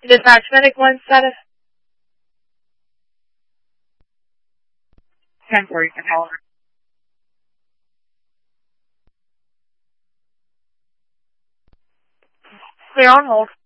Dispatch medic one status. 10-4, you can call her. Clear on hold.